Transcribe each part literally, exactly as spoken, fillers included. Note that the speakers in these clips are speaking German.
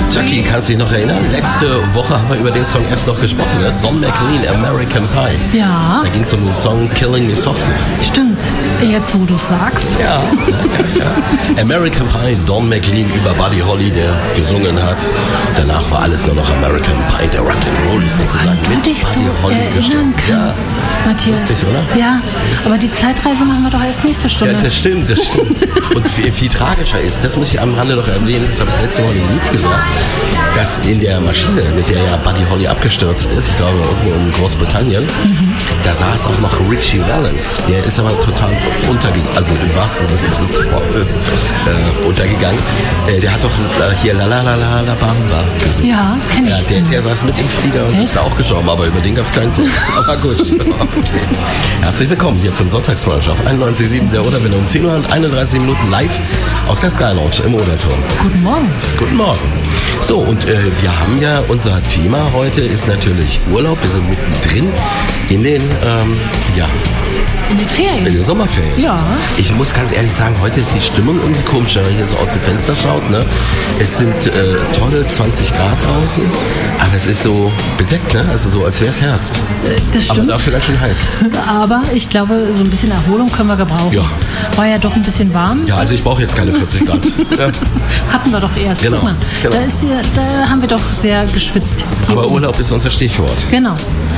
Jackie, kannst du dich noch erinnern? Letzte Woche haben wir über den Song erst noch gesprochen, ne? Don McLean, American Pie. Ja. Da ging es um den Song Killing Me Softly. Stimmt. Jetzt, wo du es sagst. Ja, ja, ja. American Pie, Don McLean über Buddy Holly, der gesungen hat. Danach war alles nur noch American Pie, der Rock'n'Roll ist sozusagen du mit dich so Buddy Holly erinnern gestimmt. kannst, Ja. Matthias. Lustig, oder? Ja, aber die Zeitreise machen wir doch erst nächste Stunde. Ja, das stimmt, das stimmt. Und viel, viel tragischer ist, das muss ich am Rande noch erwähnen, das habe ich letzte Woche nicht gesagt, dass in der Maschine, mit der ja Buddy Holly abgestürzt ist, ich glaube irgendwo in Großbritannien, mhm. da saß auch noch Richie Valens. Der ist aber total untergegangen, also im wahrsten Sinne des Wortes äh, untergegangen. Äh, der hat doch äh, hier La La La La La Bamba gesungen. Ja, kenn ich. Ja, der, der saß mit im Flieger und Echt? ist da auch gestorben, aber über den gab es keinen Song. Aber gut. Okay. Herzlich willkommen hier zum Sonntagsbrunch auf einundneunzig Komma sieben der Oderwelle um zehn Uhr und einunddreißig Minuten live aus der Sky Lounge im Oderturm. Guten Morgen. Guten Morgen. So, und äh, wir haben ja, unser Thema heute ist natürlich Urlaub. Wir sind mittendrin in den, ähm, ja, In den Ferien? in den Sommerferien. Ja. Ich muss ganz ehrlich sagen, heute ist die Stimmung irgendwie komisch, wenn man hier so aus dem Fenster schaut. Ne? Es sind äh, tolle zwanzig Grad draußen, aber es ist so bedeckt, ne? Also so, als wäre es Herbst. Das stimmt. Aber dafür ganz schön heiß. Aber ich glaube, so ein bisschen Erholung können wir gebrauchen. Ja. War ja doch ein bisschen warm. Ja, also ich brauche jetzt keine vierzig Grad. Ja. Hatten wir doch erst. Genau, Guck mal, genau. Da, ist die, da haben wir doch sehr geschwitzt. Aber Urlaub ist unser Stichwort. Genau.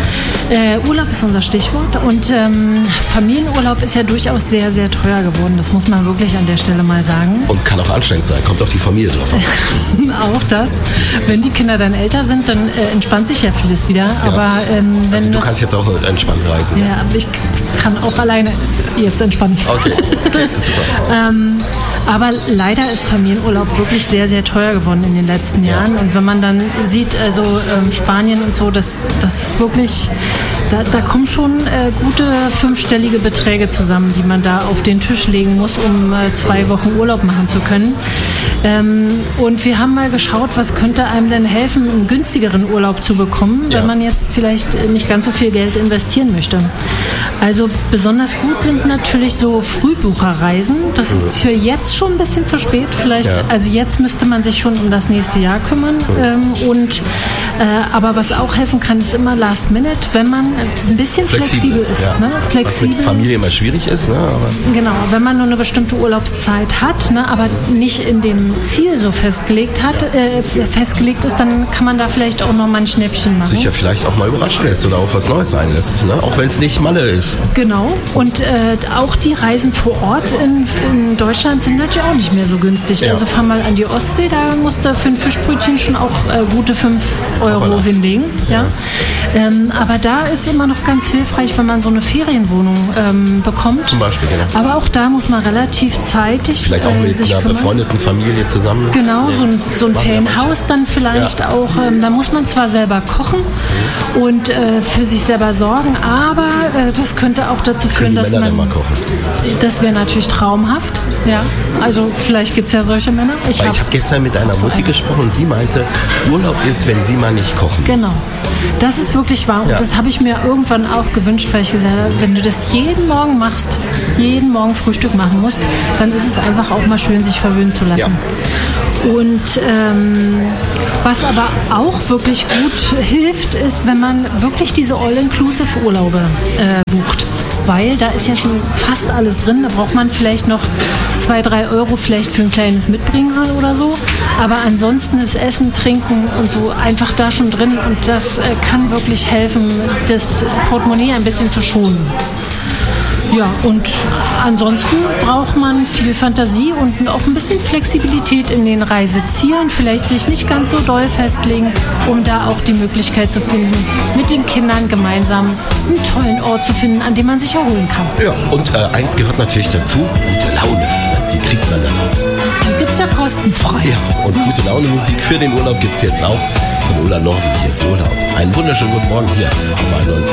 Äh, Urlaub ist unser Stichwort und ähm, Familienurlaub ist ja durchaus sehr, sehr teuer geworden. Das muss man wirklich an der Stelle mal sagen. Und kann auch anstrengend sein, kommt auf die Familie drauf an. Auch das. Wenn die Kinder dann älter sind, dann äh, entspannt sich ja vieles wieder. Ja. Aber ähm, wenn also du das, kannst jetzt auch entspannt reisen. Ja, aber ich kann auch alleine jetzt entspannen. Okay, okay, super. ähm, aber leider ist Familienurlaub wirklich sehr, sehr teuer geworden in den letzten Jahren. Ja. Und wenn man dann sieht, also ähm, Spanien und so, das, das ist wirklich, da, da kommen schon äh, gute fünfstellige Beträge zusammen, die man da auf den Tisch legen muss, um äh, zwei Wochen Urlaub machen zu können. Ähm, und wir haben mal geschaut, was könnte einem denn helfen, einen günstigeren Urlaub zu bekommen, Ja. wenn man jetzt vielleicht nicht ganz so viel Geld investieren möchte. Also besonders gut sind natürlich so Frühbucherreisen. Das ist für jetzt schon ein bisschen zu spät. Vielleicht, Ja. also jetzt müsste man sich schon um das nächste Jahr kümmern. Ähm, und äh, aber was auch helfen kann, ist immer Last Minute, wenn man ein bisschen flexibel, ist. ja. Ne? Was Flexibel. mit Familie immer schwierig ist, ne? Aber Genau, wenn man nur eine bestimmte Urlaubszeit hat, ne, aber nicht in dem Ziel so festgelegt hat, äh, festgelegt ist, dann kann man da vielleicht auch noch mal ein Schnäppchen machen. sich ja vielleicht auch mal überraschen lässt oder auf was Neues einlässt, ne? Auch wenn es nicht Malle ist. Genau. Und äh, auch die Reisen vor Ort in, in Deutschland sind natürlich auch nicht mehr so günstig. Ja. Also fahr mal an die Ostsee, da musst du für ein Fischbrötchen schon auch äh, gute fünf Euro Hoppala. hinlegen. Ja. Ähm, aber da ist immer noch ganz hilfreich, wenn man so eine Ferienwohnung ähm, bekommt. Zum Beispiel, genau. Aber auch da muss man relativ zeitig Vielleicht auch äh, mit sich einer kümmern. befreundeten Familie zusammen. Genau, so ein, so ein Machen ja Ferienhaus dann vielleicht Ja. auch. Ähm, da muss man zwar selber kochen und äh, für sich selber sorgen, aber äh, das könnte auch dazu führen, Können die dass Männer man... dann mal kochen? Das wäre natürlich traumhaft. Ja, also vielleicht gibt es ja solche Männer. Ich Weil hab's- ich habe gestern mit einer so Mutti einen. gesprochen und die meinte, Urlaub ist, wenn sie mal nicht kochen muss. Genau. Das ist wirklich wahr. Und Ja. das habe ich mir irgendwann auch gewünscht, weil ich gesagt habe, wenn du das jeden Morgen machst, jeden Morgen Frühstück machen musst, dann ist es einfach auch mal schön, sich verwöhnen zu lassen. Und ähm, was aber auch wirklich gut hilft, ist, wenn man wirklich diese All-Inclusive-Urlaube äh, bucht. Weil da ist ja schon fast alles drin. Da braucht man vielleicht noch zwei, drei Euro vielleicht für ein kleines Mitbringsel oder so. Aber ansonsten ist Essen, Trinken und so einfach da schon drin. Und das äh, kann wirklich helfen, das Portemonnaie ein bisschen zu schonen. Ja, und ansonsten braucht man viel Fantasie und auch ein bisschen Flexibilität in den Reisezielen. Vielleicht sich nicht ganz so doll festlegen, um da auch die Möglichkeit zu finden, mit den Kindern gemeinsam einen tollen Ort zu finden, an dem man sich erholen kann. Ja, und äh, eins gehört natürlich dazu, gute Laune. Die kriegt man dann auch. Die gibt es ja kostenfrei. Ja, und gute Laune Musik für den Urlaub gibt es jetzt auch von Ulla Norton. Hier ist Urlaub. Einen wunderschönen guten Morgen hier auf einundneunzig.